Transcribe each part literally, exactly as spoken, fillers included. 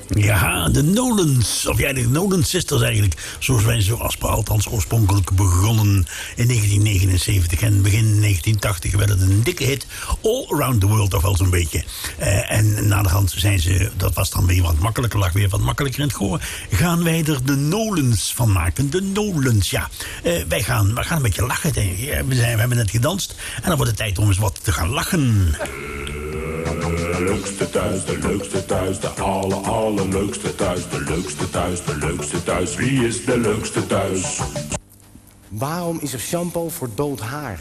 Ja, de Nolans. Of ja, de Nolan Sisters eigenlijk. Zoals wij ze afspraken, althans oorspronkelijk begonnen in negentien negenenzeventig. En begin negentien tachtig werd het een dikke hit. All around the world toch wel zo'n beetje. Uh, en naderhand zijn ze, dat was dan weer wat makkelijker, lag weer wat makkelijker in het gehoor. Gaan wij er de Nolans van maken. De Nolans, ja. Uh, wij gaan, we gaan een beetje lachen, denk ik. Ja, we, zijn, we hebben net gedanst. En dan wordt het tijd om eens wat te gaan lachen. De leukste thuis, de leukste thuis, de aller, allerleukste thuis. De leukste thuis, de leukste thuis. Wie is de leukste thuis? Waarom is er shampoo voor dood haar?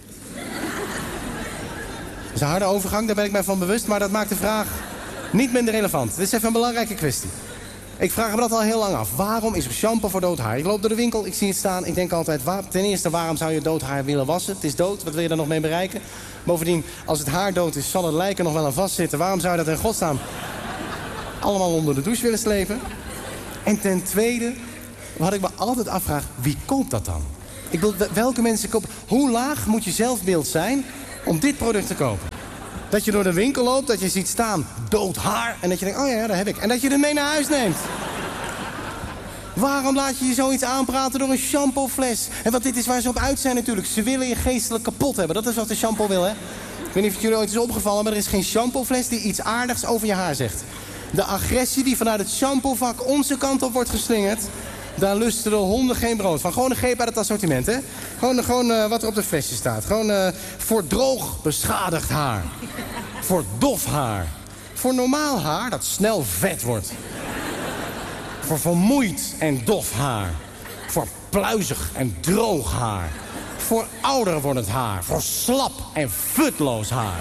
Dat is een harde overgang, daar ben ik mij van bewust. Maar dat maakt de vraag niet minder relevant. Dit is even een belangrijke kwestie. Ik vraag me dat al heel lang af. Waarom is er shampoo voor dood haar? Ik loop door de winkel, ik zie het staan. Ik denk altijd, waar, ten eerste, waarom zou je dood haar willen wassen? Het is dood, wat wil je daar nog mee bereiken? Bovendien, als het haar dood is, zal het lijk er nog wel aan vastzitten. Waarom zou je dat in godsnaam allemaal onder de douche willen slepen? En ten tweede, wat ik me altijd afvraag, wie koopt dat dan? Ik bedoel, welke mensen kopen... Hoe laag moet je zelfbeeld zijn om dit product te kopen? Dat je door de winkel loopt, dat je ziet staan dood haar... en dat je denkt, oh ja, ja, dat heb ik. En dat je het mee naar huis neemt. Waarom laat je je zoiets aanpraten door een shampoofles? En want dit is waar ze op uit zijn natuurlijk. Ze willen je geestelijk kapot hebben. Dat is wat de shampoo wil, hè? Ik weet niet of het jullie ooit is opgevallen... maar er is geen shampoofles die iets aardigs over je haar zegt. De agressie die vanuit het shampoovak onze kant op wordt geslingerd... daar lusten de honden geen brood van. Gewoon een greep uit het assortiment, hè? Gewoon, gewoon uh, wat er op de flesje staat. Gewoon uh, voor droog beschadigd haar. Voor dof haar. Voor normaal haar dat snel vet wordt. Voor vermoeid en dof haar. Voor pluizig en droog haar. Voor ouder wordend haar. Voor slap en futloos haar.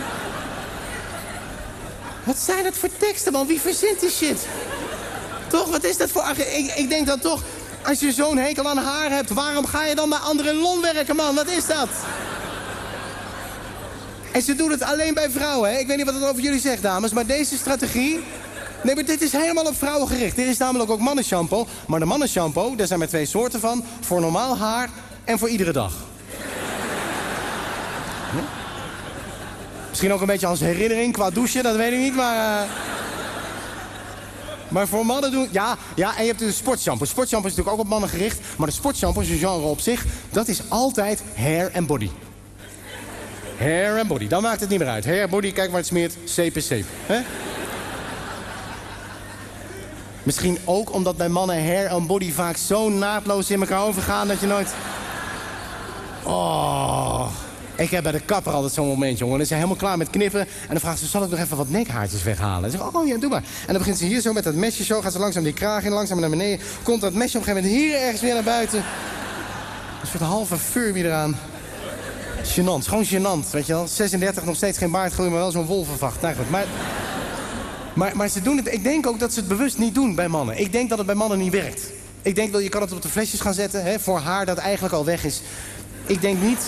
Wat zijn het voor teksten, man? Wie verzint die shit? Toch, wat is dat voor... Ik, ik denk dan toch, als je zo'n hekel aan haar hebt... waarom ga je dan bij anderen lon werken, man? Wat is dat? En ze doen het alleen bij vrouwen, hè? Ik weet niet wat het over jullie zegt, dames, maar deze strategie... Nee, maar dit is helemaal op vrouwen gericht. Er is namelijk ook mannenshampoo. Maar de mannenshampoo, daar zijn maar twee soorten van. Voor normaal haar en voor iedere dag. Hm? Misschien ook een beetje als herinnering qua douchen, dat weet ik niet, maar... Uh... Maar voor mannen doen... Ja, ja, en je hebt de sportshampoo. Sportshampoo is natuurlijk ook op mannen gericht. Maar de sportshampoo is een genre op zich. Dat is altijd hair en body. Hair en body, dan maakt het niet meer uit. Hair, body, kijk waar het smeert. Zeep is zeep. Hè? Misschien ook omdat bij mannen hair en body vaak zo naadloos in elkaar overgaan... dat je nooit... Oh... Ik heb bij de kapper altijd zo'n momentje, jongen. Dan is hij helemaal klaar met knippen. En dan vraagt ze, zal ik nog even wat nekhaartjes weghalen? En ze zegt, oh ja, doe maar. En dan begint ze hier zo met dat mesje zo. Gaat ze langzaam die kraag in, langzaam naar beneden. Komt dat mesje op een gegeven moment hier ergens weer naar buiten. Een soort halve Furby eraan. Gênant, gewoon gênant, weet je wel. zesendertig, nog steeds geen baardgroei, maar wel zo'n wolvenvacht. Nou goed, maar... Maar, maar ze doen het, ik denk ook dat ze het bewust niet doen bij mannen. Ik denk dat het bij mannen niet werkt. Ik denk wel, je kan het op de flesjes gaan zetten, hè, voor haar dat eigenlijk al weg is. Ik denk niet...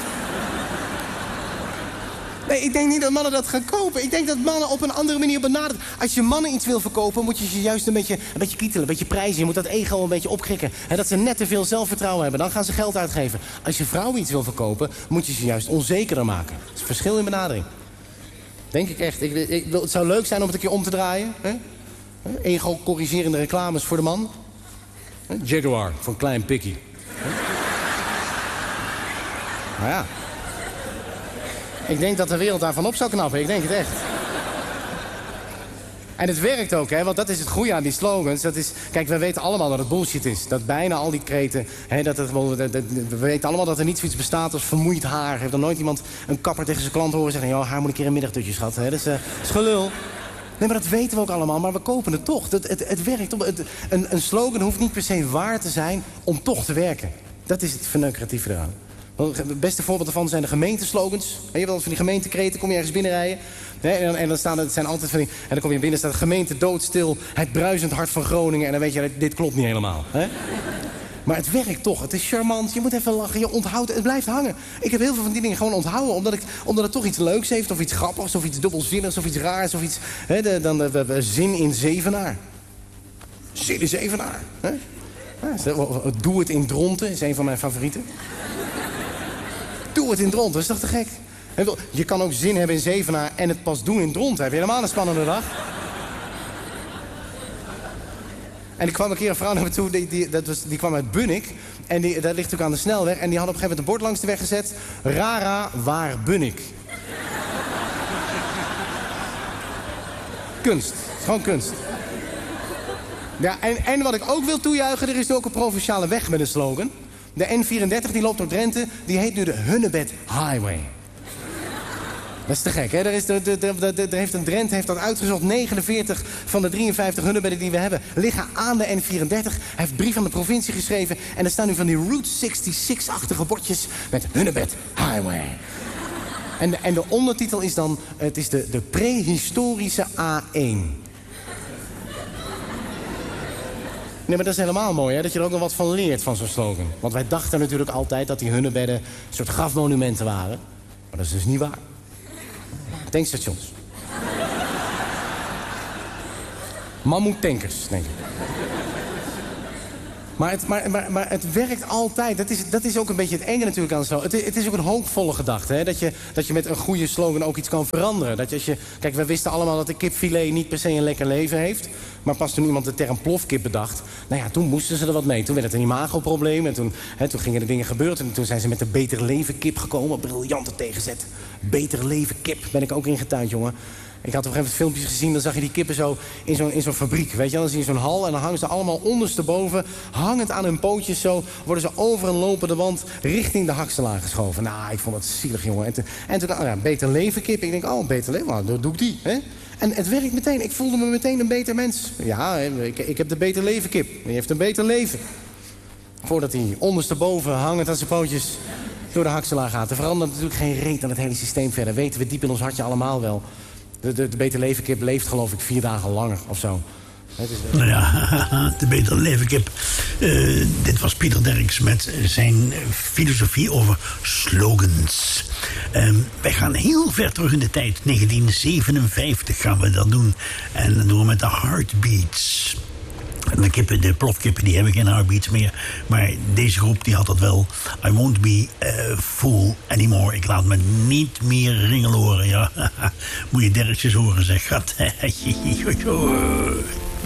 Nee, ik denk niet dat mannen dat gaan kopen. Ik denk dat mannen op een andere manier benaderen. Als je mannen iets wil verkopen, moet je ze juist een beetje, een beetje kietelen, een beetje prijzen. Je moet dat ego een beetje opkrikken. En dat ze net te veel zelfvertrouwen hebben. Dan gaan ze geld uitgeven. Als je vrouwen iets wil verkopen, moet je ze juist onzekerder maken. Dat is een verschil in benadering. Denk ik echt. Ik, ik, het zou leuk zijn om het een keer om te draaien. Hè? Ego-corrigerende reclames voor de man. Jaguar, voor een klein pikkie. Nou ja. Ik denk dat de wereld daarvan op zou knappen. Ik denk het echt. En het werkt ook, hè, want dat is het goede aan die slogans. Dat is, kijk, we weten allemaal dat het bullshit is. Dat bijna al die kreten... Hè, dat het, we weten allemaal dat er niet zoiets bestaat als vermoeid haar. Heeft er nooit iemand een kapper tegen zijn klant horen zeggen... joh, haar moet een keer een middagdutje, schat. Hè? Dat is, uh, is gelul. Nee, maar dat weten we ook allemaal, maar we kopen het toch. Het, het, het werkt. Het, een, een slogan hoeft niet per se waar te zijn om toch te werken. Dat is het verneukeratieve eraan. Het beste voorbeeld daarvan zijn de gemeenteslogans. Je hebt altijd van die gemeentekreten, kom je ergens binnenrijden. En dan, en dan staan het zijn altijd van die... En dan kom je binnen, staat gemeente doodstil, het bruisend hart van Groningen. En dan weet je, dit klopt niet helemaal. Hè? Maar het werkt toch, het is charmant, je moet even lachen, je onthoudt, het blijft hangen. Ik heb heel veel van die dingen gewoon onthouden, omdat, ik, omdat het toch iets leuks heeft... of iets grappigs, of iets dubbelzinnigs, of iets raars, of iets... Hè, de, dan de, de, de zin in Zevenaar. Zin in Zevenaar. Hè? Ja, doe het in Dronten is een van mijn favorieten. Doe het in Dronten, dat is toch te gek? Je kan ook zin hebben in Zevenaar en het pas doen in Dronten. Heb je helemaal een spannende dag? En er kwam een keer een vrouw naar me toe, die, die, dat was, die kwam uit Bunnik. En die, dat ligt natuurlijk aan de snelweg. En die had op een gegeven moment een bord langs de weg gezet. Rara, waar Bunnik? Kunst. Gewoon kunst. Ja, en, en wat ik ook wil toejuichen, er is nu ook een provinciale weg met een slogan. De N vierendertig, die loopt door Drenthe, die heet nu de Hunebed Highway. Dat is te gek, hè? Er, is de, de, de, de, de heeft een Drenthe heeft dat uitgezocht. negenenveertig van de drieënvijftig hunebedden die we hebben liggen aan de N vierendertig. Hij heeft een brief aan de provincie geschreven. En er staan nu van die Route zesenzestig-achtige bordjes met Hunebed Highway. En, en de ondertitel is dan, het is de, de prehistorische A één. Nee, maar dat is helemaal mooi, hè? Dat je er ook nog wat van leert van zo'n slogan. Want wij dachten natuurlijk altijd dat die hunebedden een soort grafmonumenten waren. Maar dat is dus niet waar. Tankstations. Mammoetankers, denk ik. Maar het, maar, maar, maar het werkt altijd. Dat is, dat is ook een beetje het enge natuurlijk aan zo. Het, het is ook een hoopvolle gedachte, hè? Dat je, dat je met een goede slogan ook iets kan veranderen. Dat je, als je, kijk, we wisten allemaal dat de kipfilet niet per se een lekker leven heeft. Maar pas toen iemand de term plofkip bedacht, nou ja, toen moesten ze er wat mee. Toen werd het een imagoprobleem en toen, hè, toen gingen er dingen gebeuren. En toen zijn ze met de Beter Leven kip gekomen. Briljante tegenzet. Beter Leven kip ben ik ook ingetuind, jongen. Ik had op een gegeven moment filmpjes gezien, dan zag je die kippen zo in zo'n in zo'n fabriek. Weet je, dan zie je zo'n hal en dan hangen ze allemaal ondersteboven, hangend aan hun pootjes zo, worden ze over een lopende wand richting de hakselaar geschoven. Nou, ik vond het zielig, jongen. En toen, en toen nou ja, Beter Leven kip. Ik denk, oh, Beter Leven, nou, dat doe ik die, hè? En het werkt meteen. Ik voelde me meteen een beter mens. Ja, ik, ik heb de Beter Leven kip. Die heeft een beter leven. Voordat hij ondersteboven hangend aan zijn pootjes door de hakselaar gaat. Er verandert natuurlijk geen reet aan het hele systeem verder. Weten we diep in ons hartje allemaal wel. De, de, de Beter Leven kip leeft geloof ik vier dagen langer of zo. Het is, uh... Nou ja, de Beter Leven kip. Uh, dit was Pieter Derks met zijn filosofie over slogans. Um, wij gaan heel ver terug in de tijd. negentien zevenenvijftig gaan we dat doen. En dat doen we met de Heartbeats. De kippen, de plofkippen, die hebben geen heartbeats meer. Maar deze groep, die had dat wel. I won't be uh, fool anymore. Ik laat me niet meer ringeloren. Ja, moet je Derkjes horen, zeg. Gat.